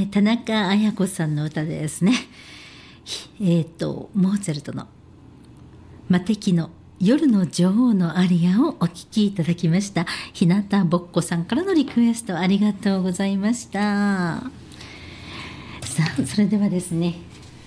田中綾子さんの歌ですね。モーツァルトの魔笛の夜の女王のアリアをお聴きいただきました。日向ぼっこさんからのリクエストありがとうございました。さあ、それではですね、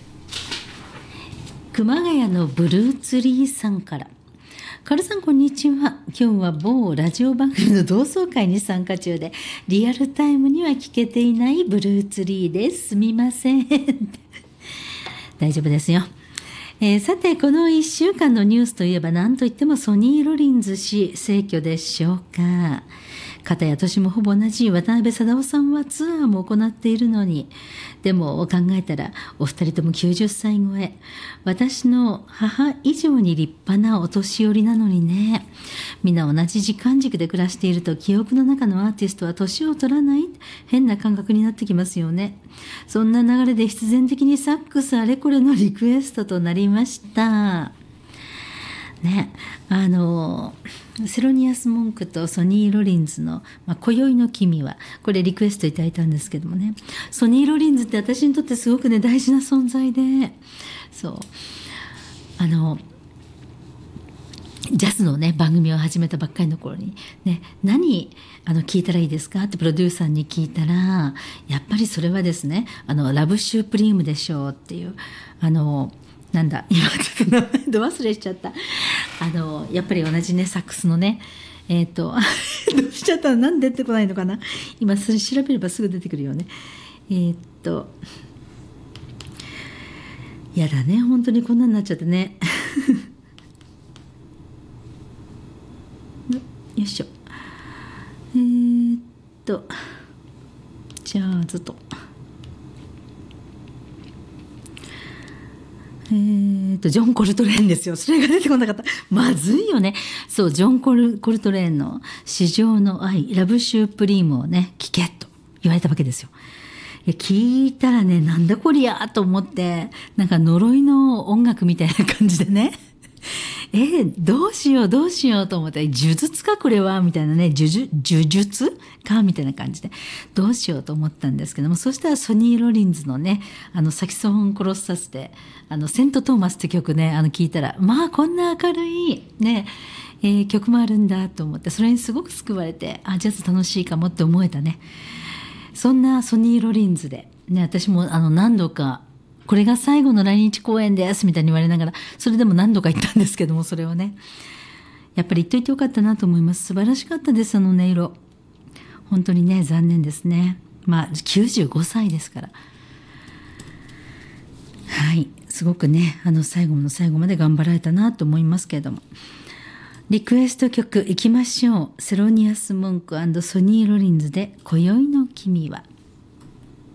熊谷のブルーツリーさんから、カルさんこんにちは。今日は某ラジオ番組の同窓会に参加中でリアルタイムには聞けていないブルーツリーです。すみません大丈夫ですよ。さて、この1週間のニュースといえば何といってもソニー・ロリンズ氏逝去でしょうか。片や年もほぼ同じ渡辺貞夫さんはツアーも行っているのに、でも考えたらお二人とも90歳超え、私の母以上に立派なお年寄りなのにね。みんな同じ時間軸で暮らしていると記憶の中のアーティストは年を取らない変な感覚になってきますよね。そんな流れで必然的にサックスあれこれのリクエストとなりましたね。セロニアス・モンクとソニー・ロリンズの「今宵の君は」これリクエストいただいたんですけどもね、ソニー・ロリンズって私にとってすごくね大事な存在で、そうジャズのね番組を始めたばっかりの頃にね、何聞いたらいいですかってプロデューサーに聞いたら、やっぱりそれはですねラブシュープリームでしょうっていうなんだ今ちょっと名前ど忘れしちゃった。やっぱり同じねサックスのねどうしちゃったの、なんで出てこないのかな、今それ調べればすぐ出てくるよね。やだね、本当にこんなになっちゃってねよいしょ。じゃあずっとジョン・コルトレーンですよ。それが出てこなかった。まずいよね。そう、ジョン・コルトレーンの至上の愛、ラブシュープリームをね、聞けと言われたわけですよ。聞いたらね、なんだこりゃと思って、なんか呪いの音楽みたいな感じでね。どうしようと思って、呪術かこれはみたいなね、呪術かみたいな感じで、どうしようと思ったんですけども、そしたらソニー・ロリンズのね、サキソフォン・コロッサスで、セント・トーマスって曲ね、聞いたら、まあこんな明るいね、曲もあるんだと思って、それにすごく救われて、ジャズ楽しいかもって思えたね。そんなソニー・ロリンズで、ね、私も何度か、これが最後の来日公演ですみたいに言われながら、それでも何度か言ったんですけども、それをねやっぱり言っといてよかったなと思います。素晴らしかったです、音色。本当にね残念ですね。95歳ですから、はい、すごくね最後の最後まで頑張られたなと思いますけれども、リクエスト曲いきましょう。セロニアス・モンク&ソニー・ロリンズで今宵の君は。